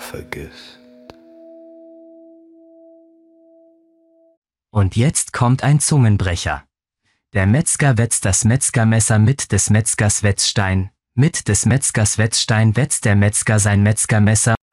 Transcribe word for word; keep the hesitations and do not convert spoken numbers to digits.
vergisst. Und jetzt kommt ein Zungenbrecher. Der Metzger wetzt das Metzgermesser mit des Metzgers Wetzstein. Mit des Metzgers Wetzstein wetzt der Metzger sein Metzgermesser.